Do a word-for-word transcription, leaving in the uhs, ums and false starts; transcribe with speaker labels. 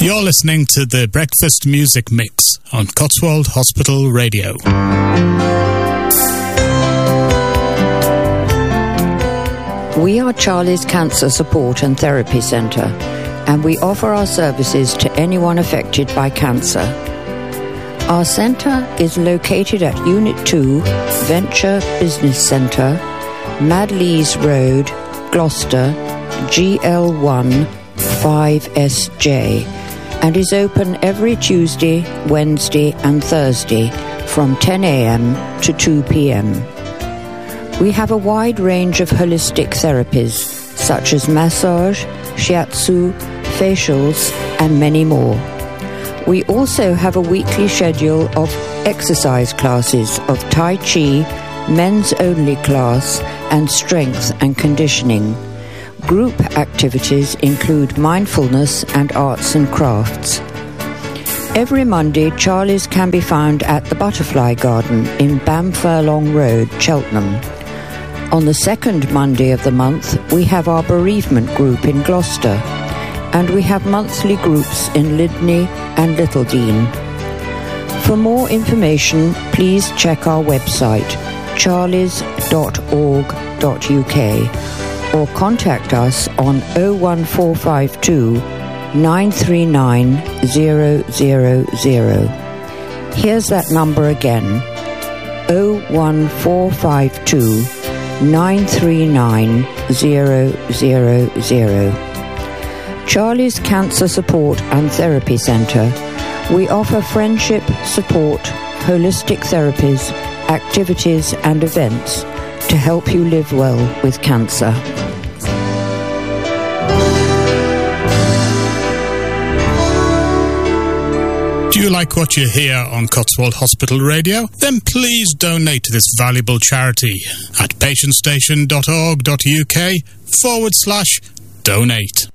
Speaker 1: You're listening to the Breakfast Music Mix on Cotswold Hospital Radio.
Speaker 2: We are Charlie's Cancer Support and Therapy Centre, and we offer our services to anyone affected by cancer. Our centre is located at Unit two, Venture Business Centre, Madlees Road, Gloucester, G L one five S J, and is open every Tuesday, Wednesday and Thursday from ten a.m. to two p.m. We have a wide range of holistic therapies such as massage, shiatsu, facials and many more. We also have a weekly schedule of exercise classes of Tai Chi, men's only class and strength and conditioning. Group activities include mindfulness and arts and crafts. Every Monday, Charlie's can be found at the Butterfly Garden in Bamfurlong Road, Cheltenham. On the second Monday of the month, we have our bereavement group in Gloucester, and we have monthly groups in Lydney and Littledean. For more information, please check our website, charlies dot org dot U K, or contact us on oh one four five two, nine three nine, zero zero zero. Here's that number again, oh one four five two, nine three nine, zero zero zero. Charlie's Cancer Support and Therapy Centre. We offer friendship, support, holistic therapies, activities and events to help you live well with cancer.
Speaker 1: Do you like what you hear on Cotswold Hospital Radio? Then please donate to this valuable charity at patientstation dot org dot U K forward slash donate.